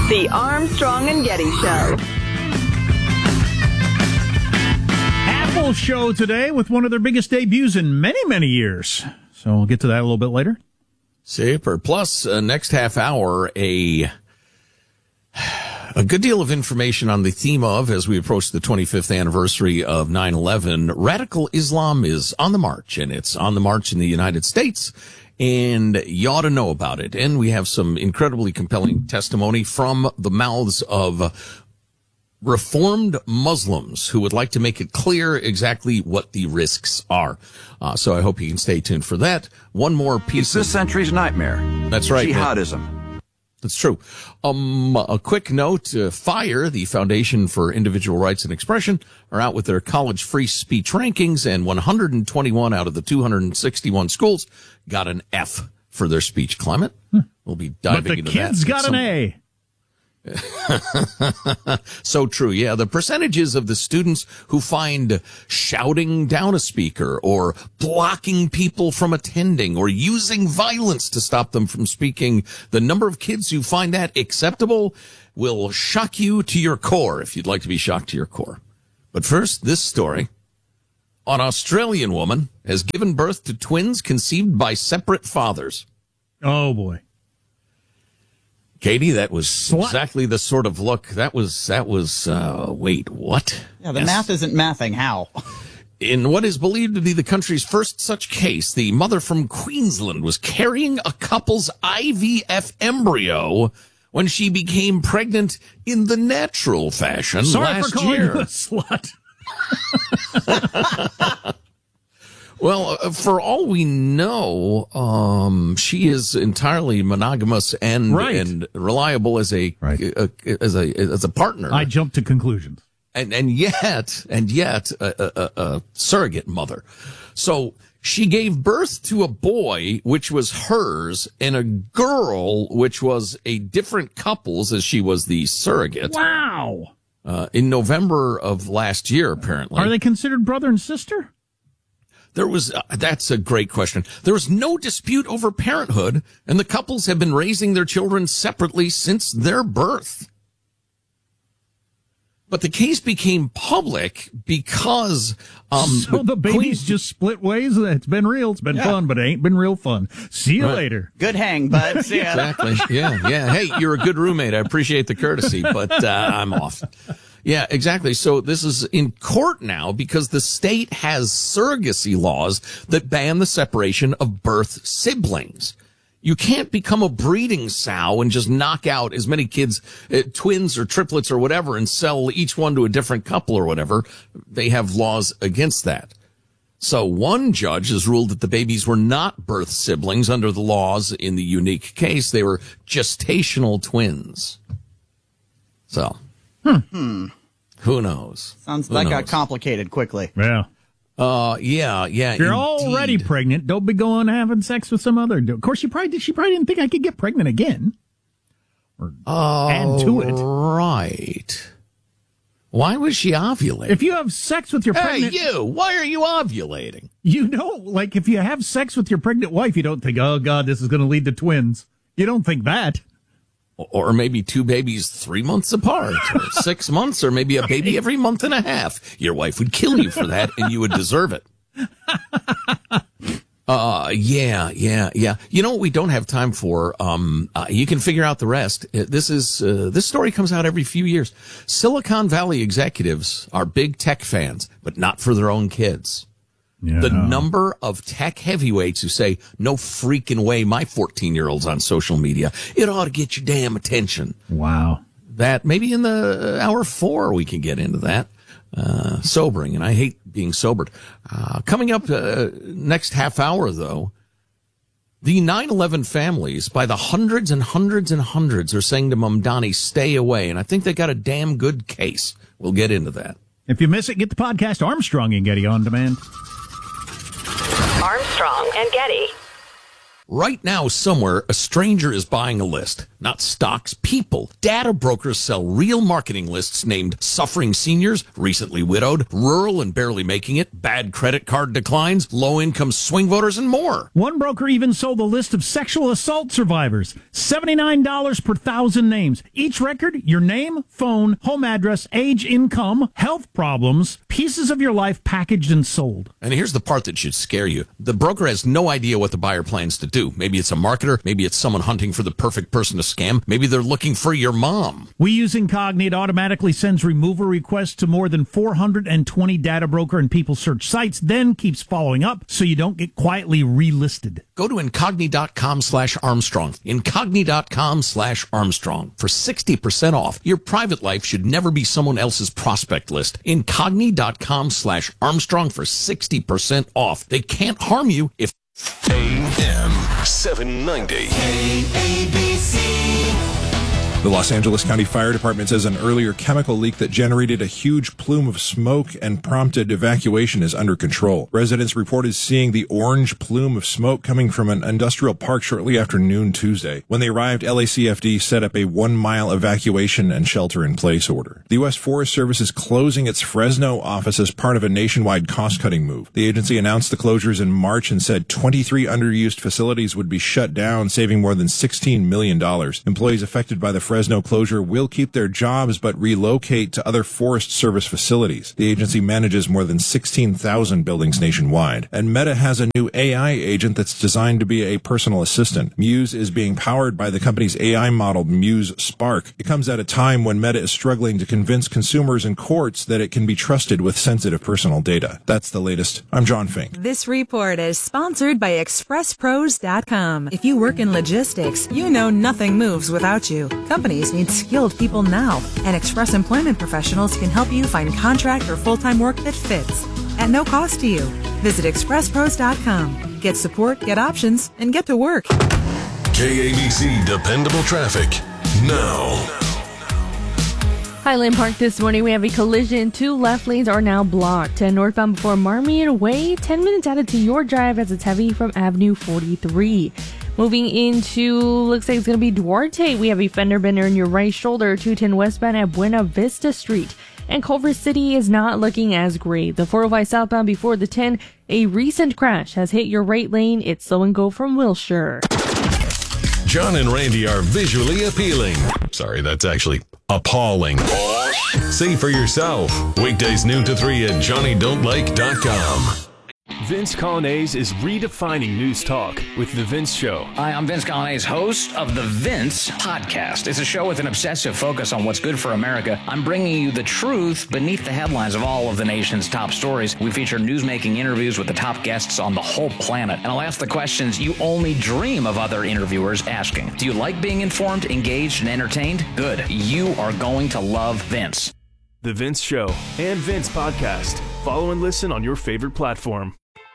The Armstrong and Getty Show. Apple show today with one of their biggest debuts in many, many years. So we'll get to that a little bit later. Super. Plus, next half hour, a good deal of information on the theme of, as we approach the 25th anniversary of 9/11, radical Islam is on the march, and it's on the march in the United States, and you ought to know about it. And we have some incredibly compelling testimony from the mouths of Reformed Muslims who would like to make it clear exactly what the risks are. So I hope you can stay tuned for that. One more piece. It's this century's nightmare. That's right. Jihadism. That's true. A quick note, FIRE, the Foundation for Individual Rights and Expression, are out with their college free speech rankings, and 121 out of the 261 schools got an F for their speech climate. We'll be diving into that. But the kids got an A. So true. Yeah. The percentages of the students who find shouting down a speaker or blocking people from attending or using violence to stop them from speaking, the number of kids who find that acceptable will shock you to your core if you'd like to be shocked to your core. But first, this story. An Australian woman has given birth to twins conceived by separate fathers. Oh, boy. Katie, that was exactly the sort of look. That was, wait, what? Yeah, the math isn't mathing. How? In what is believed to be the country's first such case, the mother from Queensland was carrying a couple's IVF embryo when she became pregnant in the natural fashion last for calling year. You a slut. Well, for all we know, she is entirely monogamous and reliable as a partner. I jumped to conclusions. And yet a surrogate mother. So she gave birth to a boy, which was hers, and a girl, which was a different couple's, as she was the surrogate. Wow. In November of last year, apparently. Are they considered brother and sister? That's a great question. There was no dispute over parenthood, and the couples have been raising their children separately since their birth. But the case became public because, so the babies just split ways. It's been real. It's been fun, but it ain't been real fun. See you later. Good hang, bud. See ya. Exactly. Yeah. Hey, you're a good roommate. I appreciate the courtesy, but, I'm off. Yeah, exactly. So this is in court now because the state has surrogacy laws that ban the separation of birth siblings. You can't become a breeding sow and just knock out as many kids, twins or triplets or whatever, and sell each one to a different couple or whatever. They have laws against that. So one judge has ruled that the babies were not birth siblings under the laws in the unique case. They were gestational twins. So. Who knows? Sounds like got complicated quickly. Yeah. Yeah. If you're already pregnant, don't be going having sex with some other. Of course, she probably didn't think I could get pregnant again. Or add to it. Right. Why was she ovulating? If you have sex with your pregnant... Hey, you! Why are you ovulating? You know, like if you have sex with your pregnant wife, you don't think, oh, God, this is going to lead to twins. You don't think that. Or maybe two babies 3 months apart, or 6 months, or maybe a baby every month and a half. Your wife would kill you for that, and you would deserve it. Yeah. You know what we don't have time for? You can figure out the rest. This story comes out every few years. Silicon Valley executives are big tech fans, but not for their own kids. Yeah. The number of tech heavyweights who say, no freaking way my 14-year-old's on social media. It ought to get your damn attention. Wow. That maybe in the hour 4 we can get into that. Sobering, and I hate being sobered. Coming up next half hour, though, the 9/11 families, by the hundreds and hundreds and hundreds, are saying to Mamdani, stay away. And I think they got a damn good case. We'll get into that. If you miss it, get the podcast Armstrong and Getty on demand. Armstrong and Getty. Right now, somewhere, a stranger is buying a list. not stocks, people. Data brokers sell real marketing lists named suffering seniors, recently widowed, rural and barely making it, bad credit card declines, low-income swing voters, and more. One broker even sold a list of sexual assault survivors. $79 per 1,000 names. Each record, your name, phone, home address, age, income, health problems, pieces of your life packaged and sold. And here's the part that should scare you. The broker has no idea what the buyer plans to do. Maybe it's a marketer. Maybe it's someone hunting for the perfect person to scam. Maybe they're looking for your mom. We Use Incognito automatically sends removal requests to more than 420 data broker and people search sites, then keeps following up so you don't get quietly relisted. Go to Incogni.com/Armstrong. Incogni.com/Armstrong for 60% off. Your private life should never be someone else's prospect list. Incogni.com/Armstrong for 60% off. They can't harm you if AM 790. The Los Angeles County Fire Department says an earlier chemical leak that generated a huge plume of smoke and prompted evacuation is under control. Residents reported seeing the orange plume of smoke coming from an industrial park shortly after noon Tuesday. When they arrived, LACFD set up a 1-mile evacuation and shelter-in-place order. The U.S. Forest Service is closing its Fresno office as part of a nationwide cost-cutting move. The agency announced the closures in March and said 23 underused facilities would be shut down, saving more than $16 million. Employees affected by the Fresno closure will keep their jobs but relocate to other Forest Service facilities. The agency manages more than 16,000 buildings nationwide. And Meta has a new AI agent that's designed to be a personal assistant. Muse is being powered by the company's AI model, Muse Spark. It comes at a time when Meta is struggling to convince consumers and courts that it can be trusted with sensitive personal data. That's the latest. I'm John Fink. This report is sponsored by ExpressPros.com. If you work in logistics, you know nothing moves without you. Companies need skilled people now, and Express Employment Professionals can help you find contract or full-time work that fits at no cost to you. Visit ExpressPros.com. Get support, get options, and get to work. KABC Dependable Traffic now. Highland Park this morning, we have a collision. 2 left lanes are now blocked. And northbound before Marmion Way, 10 minutes added to your drive as it's heavy from Avenue 43. Moving into, looks like it's going to be Duarte. We have a fender bender in your right shoulder, 210 westbound at Buena Vista Street. And Culver City is not looking as great. The 405 southbound before the 10, a recent crash has hit your right lane. It's slow and go from Wilshire. John and Randy are visually appealing. Sorry, that's actually appalling. See for yourself. Weekdays noon to 3 at JohnnyDon'tLike.com. Vince Colonnese is redefining news talk with The Vince Show. Hi, I'm Vince Colonnese, host of The Vince Podcast. It's a show with an obsessive focus on what's good for America. I'm bringing you the truth beneath the headlines of all of the nation's top stories. We feature newsmaking interviews with the top guests on the whole planet. And I'll ask the questions you only dream of other interviewers asking. Do you like being informed, engaged, and entertained? Good. You are going to love Vince. The Vince Show and Vince Podcast. Follow and listen on your favorite platform.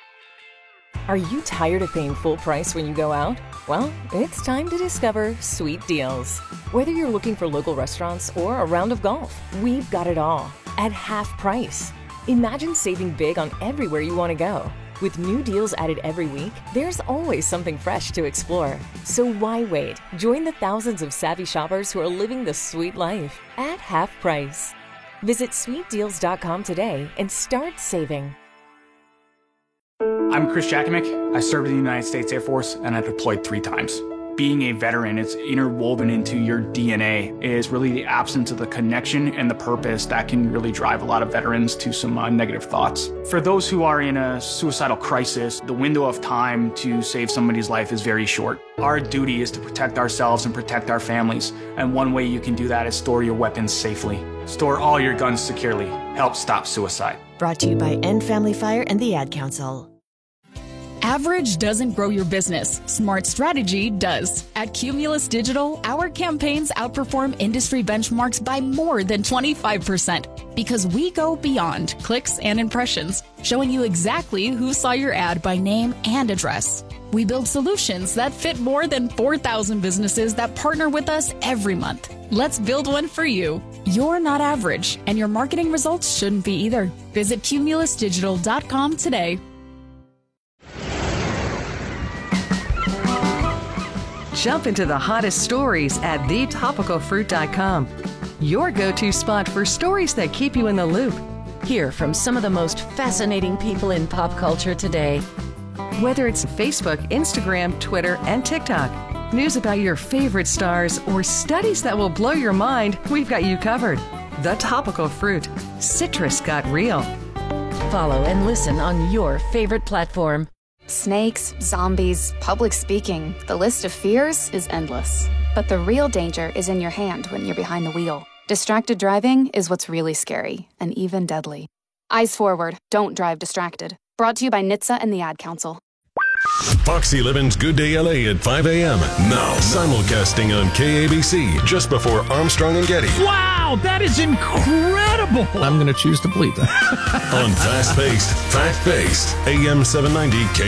Are you tired of paying full price when you go out? Well, it's time to discover Sweet Deals. Whether you're looking for local restaurants or a round of golf, we've got it all at half price. Imagine saving big on everywhere you want to go. With new deals added every week, there's always something fresh to explore. So why wait? Join the thousands of savvy shoppers who are living the sweet life at half price. Visit sweetdeals.com today and start saving. I'm Chris Jakovic. I served in the United States Air Force and I deployed 3 times. Being a veteran, it's interwoven into your DNA, is really the absence of the connection and the purpose that can really drive a lot of veterans to some negative thoughts. For those who are in a suicidal crisis, the window of time to save somebody's life is very short. Our duty is to protect ourselves and protect our families, and one way you can do that is store your weapons safely. Store all your guns securely. Help stop suicide. Brought to you by End Family Fire and the Ad Council. Average doesn't grow your business. Smart strategy does. At Cumulus Digital, our campaigns outperform industry benchmarks by more than 25% because we go beyond clicks and impressions, showing you exactly who saw your ad by name and address. We build solutions that fit more than 4,000 businesses that partner with us every month. Let's build one for you. You're not average, and your marketing results shouldn't be either. Visit cumulusdigital.com today. Jump into the hottest stories at thetopicalfruit.com. Your go-to spot for stories that keep you in the loop. Hear from some of the most fascinating people in pop culture today. Whether it's Facebook, Instagram, Twitter, and TikTok, news about your favorite stars, or studies that will blow your mind, we've got you covered. The Topical Fruit. Citrus got real. Follow and listen on your favorite platform. Snakes, zombies, public speaking. The list of fears is endless. But the real danger is in your hand when you're behind the wheel. Distracted driving is what's really scary and even deadly. Eyes forward. Don't drive distracted. Brought to you by NHTSA and the Ad Council. Fox 11's Good Day LA at 5 a.m. Now simulcasting on KABC just before Armstrong and Getty. Wow, that is incredible. I'm going to choose to believe that. On fast-paced, fact-based, AM 790